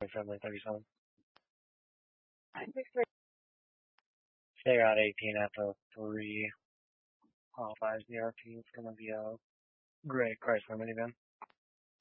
Family 37. Figure out 18 after 3 qualifies. The RP is going to be a gray Chrysler minivan.